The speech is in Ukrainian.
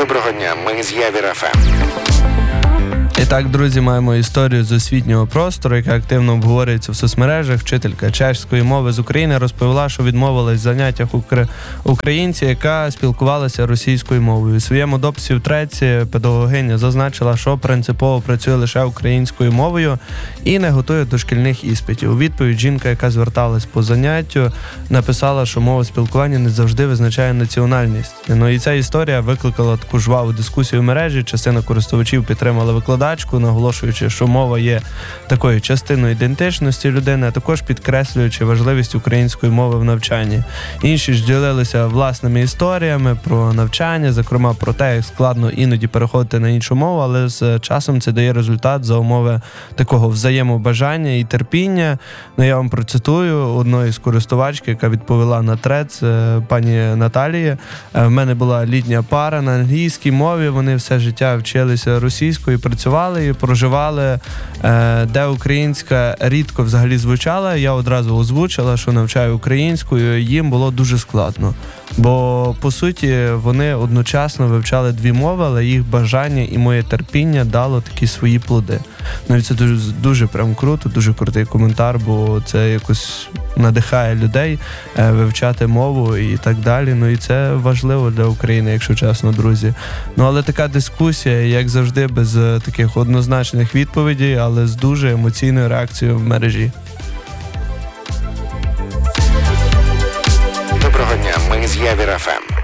Доброго дня, ми з Явір ФМ. І так, друзі, маємо історію з освітнього простору, яка активно обговорюється в соцмережах. Вчителька чеської мови з України розповіла, що відмовилась в заняттях українці, яка спілкувалася російською мовою. У своєму дописі в треці педагогиня зазначила, що принципово працює лише українською мовою і не готує до шкільних іспитів. У відповідь жінка, яка зверталась по заняттю, написала, що мова спілкування не завжди визначає національність. Ну і ця історія викликала таку жваву дискусію в мережі. Частина користувачів підтримала викладачку, наголошуючи, що мова є такою частиною ідентичності людини, а також підкреслюючи важливість української мови в навчанні. Інші ж ділилися власними історіями про навчання, зокрема про те, як складно іноді переходити на іншу мову, але з часом це дає результат за умови такого взаємобажання і терпіння. Ну, я вам процитую одної з користувачки, яка відповіла на трец, пані Наталії. В мене була літня пара на англійській мові, вони все життя вчилися російською, працювали і проживали, де українська рідко взагалі звучала. Я одразу озвучила, що навчаю українською, їм було дуже складно. Бо, по суті, вони одночасно вивчали дві мови, але їх бажання і моє терпіння дало такі свої плоди. Ну і це дуже, дуже прям круто, дуже крутий коментар, бо це якось надихає людей вивчати мову і так далі. Ну і це важливо для України, якщо чесно, друзі. Ну але така дискусія, як завжди, без таких однозначних відповідей, але з дуже емоційною реакцією в мережі. Доброго дня, ми з Явір ФМ.